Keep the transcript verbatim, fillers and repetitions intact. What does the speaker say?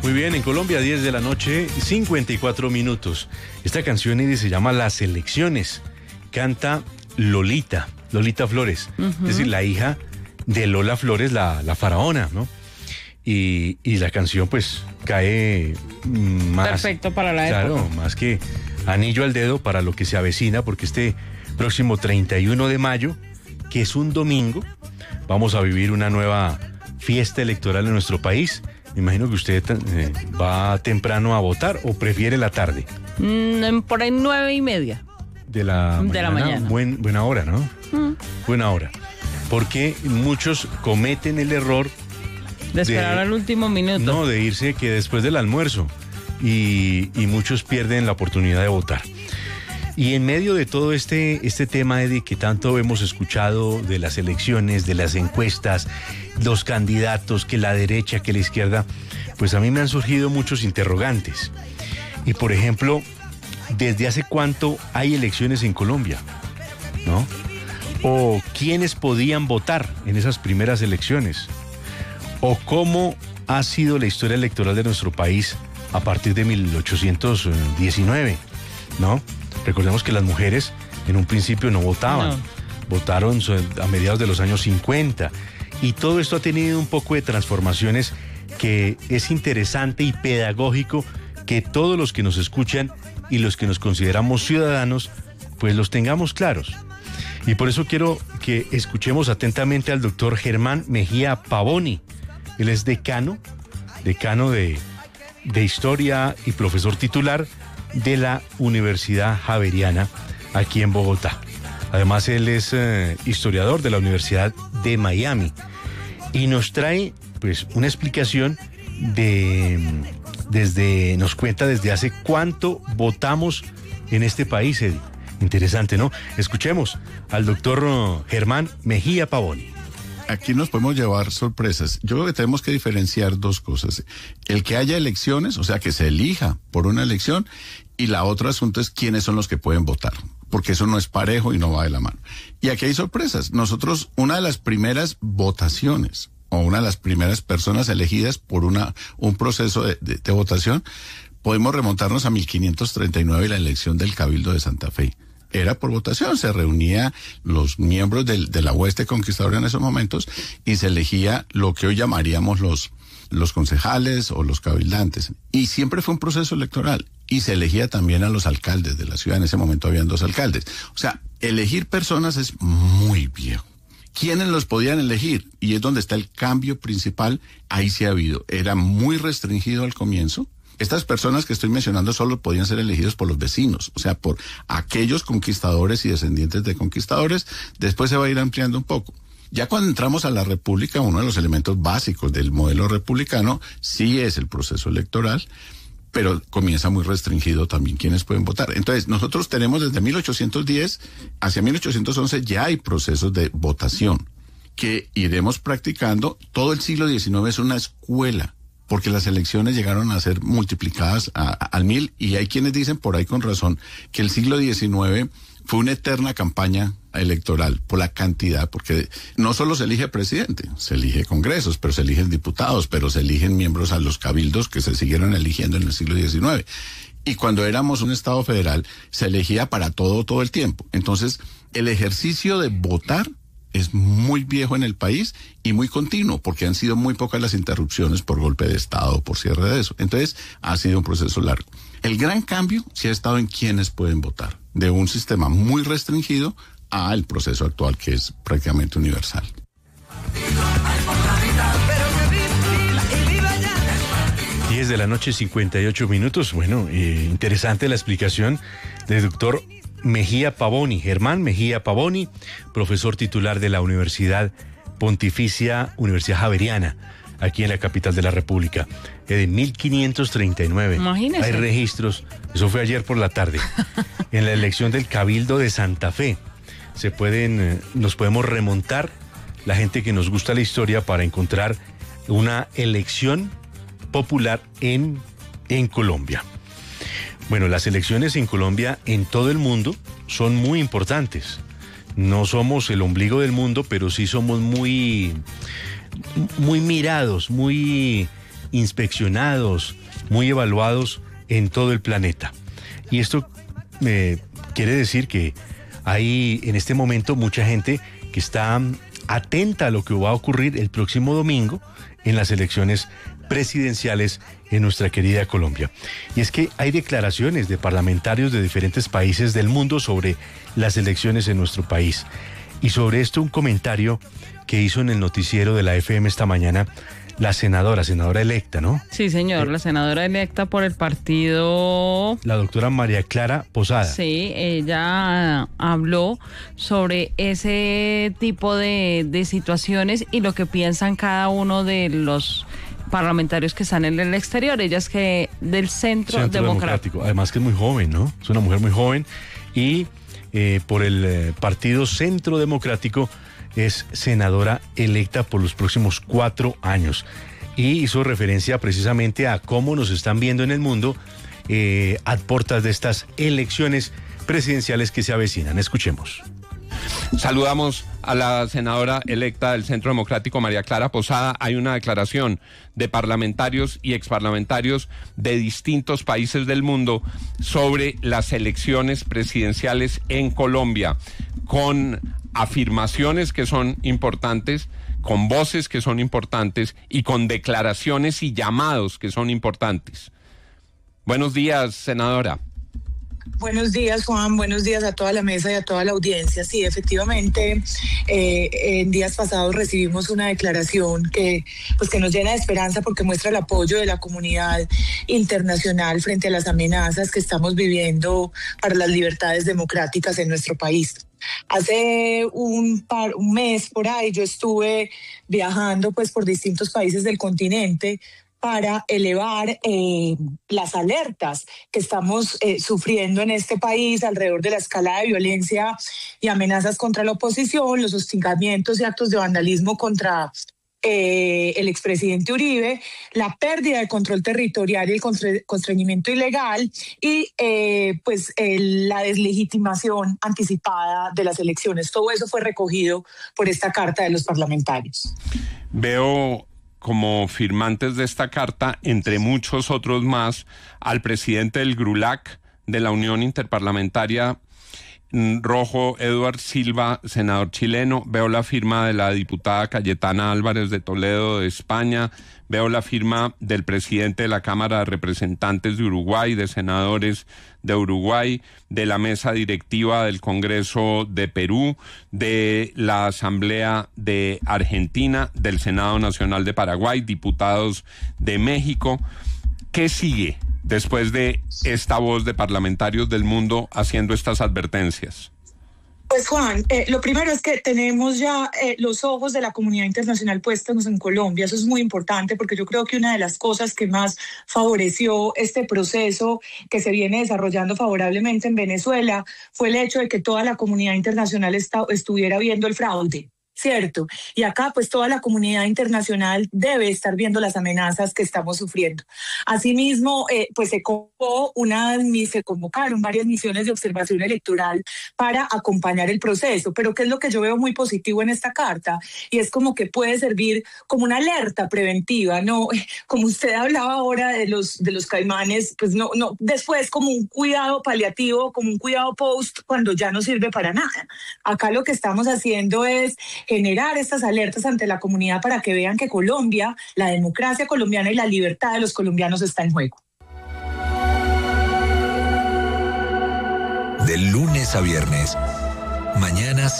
Muy bien, en Colombia, diez de la noche, cincuenta y cuatro minutos. Esta canción Eddie, se llama Las Elecciones. Canta Lolita, Lolita Flores. Uh-huh. Es decir, la hija de Lola Flores, la, la faraona, ¿no? Y, y la canción, pues, cae más... Perfecto para la claro, época. Claro, más que anillo al dedo para lo que se avecina, porque este próximo treinta y uno de mayo, que es un domingo, vamos a vivir una nueva fiesta electoral en nuestro país. Me imagino que usted eh, va temprano a votar o prefiere la tarde. Mm, por ahí nueve y media. De la de mañana. la mañana. Buen, buena hora, ¿no? Mm. Buena hora. Porque muchos cometen el error de esperar de, al último minuto. No, de irse que después del almuerzo. Y, y muchos pierden la oportunidad de votar. Y en medio de todo este, este tema, Eddie, que tanto hemos escuchado de las elecciones, de las encuestas, los candidatos, que la derecha, que la izquierda, pues a mí me han surgido muchos interrogantes. Y por ejemplo, ¿desde hace cuánto hay elecciones en Colombia? ¿No? ¿O quiénes podían votar en esas primeras elecciones? ¿O cómo ha sido la historia electoral de nuestro país a partir de mil ochocientos diecinueve? ¿No? Recordemos que las mujeres en un principio no votaban, no. Votaron a mediados de los años cincuenta. Y todo esto ha tenido un poco de transformaciones que es interesante y pedagógico que todos los que nos escuchan y los que nos consideramos ciudadanos, pues los tengamos claros. Y por eso quiero que escuchemos atentamente al doctor Germán Mejía Pavoni. Él es decano, decano de, de Historia y profesor titular de la Universidad Javeriana aquí en Bogotá. Además, él es eh, historiador de la Universidad de Miami y nos trae pues una explicación de desde nos cuenta desde hace cuánto votamos en este país, Eddie. Interesante, ¿no? Escuchemos al doctor Germán Mejía Pavoni. Aquí nos podemos llevar sorpresas. Yo creo que tenemos que diferenciar dos cosas. El que haya elecciones, o sea, que se elija por una elección, y la otra asunto es quiénes son los que pueden votar, porque eso no es parejo y no va de la mano. Y aquí hay sorpresas. Nosotros, una de las primeras votaciones, o una de las primeras personas elegidas por una un proceso de, de, de votación, podemos remontarnos a mil quinientos treinta y nueve y la elección del Cabildo de Santa Fe. Era por votación, se reunía los miembros del, de la hueste conquistadora en esos momentos y se elegía lo que hoy llamaríamos los, los concejales o los cabildantes. Y siempre fue un proceso electoral y se elegía también a los alcaldes de la ciudad. En ese momento habían dos alcaldes. O sea, elegir personas es muy viejo. ¿Quiénes los podían elegir? Y es donde está el cambio principal. Ahí sí ha habido. Era muy restringido al comienzo. Estas personas que estoy mencionando solo podían ser elegidos por los vecinos, o sea, por aquellos conquistadores y descendientes de conquistadores. Después se va a ir ampliando un poco. Ya cuando entramos a la República, uno de los elementos básicos del modelo republicano sí es el proceso electoral, pero comienza muy restringido también quienes pueden votar. Entonces, nosotros tenemos desde mil ochocientos diez hacia mil ochocientos once ya hay procesos de votación que iremos practicando. Todo el siglo diecinueve es una escuela, porque las elecciones llegaron a ser multiplicadas a, a, al mil, y hay quienes dicen por ahí con razón que el siglo diecinueve fue una eterna campaña electoral por la cantidad, porque no solo se elige presidente, se elige congresos, pero se eligen diputados, pero se eligen miembros a los cabildos que se siguieron eligiendo en el siglo diecinueve. Y cuando éramos un Estado federal, se elegía para todo, todo el tiempo. Entonces, el ejercicio de votar es muy viejo en el país y muy continuo, porque han sido muy pocas las interrupciones por golpe de Estado, por cierre de eso. Entonces, ha sido un proceso largo. El gran cambio sí ha estado en quiénes pueden votar, de un sistema muy restringido al proceso actual, que es prácticamente universal. diez de la noche, cincuenta y ocho minutos. Bueno, eh, interesante la explicación del doctor Mejía Pavoni, Germán Mejía Pavoni, profesor titular de la Universidad Pontificia Universidad Javeriana, aquí en la capital de la República, de mil quinientos treinta y nueve. Imagínese. Hay registros, eso fue ayer por la tarde, en la elección del Cabildo de Santa Fe. Se pueden, nos podemos remontar, la gente que nos gusta la historia, para encontrar una elección popular en, en Colombia. Bueno, las elecciones en Colombia, en todo el mundo, son muy importantes. No somos el ombligo del mundo, pero sí somos muy, muy mirados, muy inspeccionados, muy evaluados en todo el planeta. Y esto eh, quiere decir que hay en este momento mucha gente que está atenta a lo que va a ocurrir el próximo domingo en las elecciones presidenciales en nuestra querida Colombia. Y es que hay declaraciones de parlamentarios de diferentes países del mundo sobre las elecciones en nuestro país. Y sobre esto un comentario que hizo en el noticiero de la F M esta mañana la senadora, senadora electa, ¿no? Sí, señor, Eh, la senadora electa por el partido... La doctora María Clara Posada. Sí, ella habló sobre ese tipo de, de situaciones y lo que piensan cada uno de los parlamentarios que están en el exterior. Ella es que del Centro, Centro Democrático. Democrático. Además que es muy joven, ¿no? Es una mujer muy joven y eh, por el eh, Partido Centro Democrático es senadora electa por los próximos cuatro años. Y hizo referencia precisamente a cómo nos están viendo en el mundo eh, a puertas de estas elecciones presidenciales que se avecinan. Escuchemos. Saludamos a la senadora electa del Centro Democrático, María Clara Posada. Hay una declaración de parlamentarios y exparlamentarios de distintos países del mundo sobre las elecciones presidenciales en Colombia, con afirmaciones que son importantes, con voces que son importantes y con declaraciones y llamados que son importantes. Buenos días, senadora. Buenos días, Juan. Buenos días a toda la mesa y a toda la audiencia. Sí, efectivamente, eh, en días pasados recibimos una declaración que, pues, que nos llena de esperanza porque muestra el apoyo de la comunidad internacional frente a las amenazas que estamos viviendo para las libertades democráticas en nuestro país. Hace un, par, un mes por ahí yo estuve viajando pues por distintos países del continente para elevar eh, las alertas que estamos eh, sufriendo en este país alrededor de la escalada de violencia y amenazas contra la oposición, los hostigamientos y actos de vandalismo contra eh, el expresidente Uribe, la pérdida de control territorial y el constre- constreñimiento ilegal y eh, pues eh, la deslegitimación anticipada de las elecciones. Todo eso fue recogido por esta carta de los parlamentarios. Veo como firmantes de esta carta, entre muchos otros más, al presidente del GRULAC, de la Unión Interparlamentaria Rojo, Eduard Silva, senador chileno. Veo la firma de la diputada Cayetana Álvarez de Toledo, de España. Veo la firma del presidente de la Cámara de Representantes de Uruguay, de senadores de Uruguay, de la mesa directiva del Congreso de Perú, de la Asamblea de Argentina, del Senado Nacional de Paraguay, diputados de México. ¿Qué sigue después de esta voz de parlamentarios del mundo haciendo estas advertencias? Pues Juan, eh, lo primero es que tenemos ya eh, los ojos de la comunidad internacional puestos en Colombia. Eso es muy importante porque yo creo que una de las cosas que más favoreció este proceso que se viene desarrollando favorablemente en Venezuela fue el hecho de que toda la comunidad internacional está, estuviera viendo el fraude. Cierto, y acá pues toda la comunidad internacional debe estar viendo las amenazas que estamos sufriendo. Asimismo, eh, pues se convocó una, se convocaron varias misiones de observación electoral para acompañar el proceso, pero ¿qué es lo que yo veo muy positivo en esta carta? Y es como que puede servir como una alerta preventiva, ¿no? Como usted hablaba ahora de los, de los caimanes, pues no, no, después como un cuidado paliativo, como un cuidado post cuando ya no sirve para nada. Acá lo que estamos haciendo es generar estas alertas ante la comunidad para que vean que Colombia, la democracia colombiana y la libertad de los colombianos está en juego. De lunes a viernes, mañanas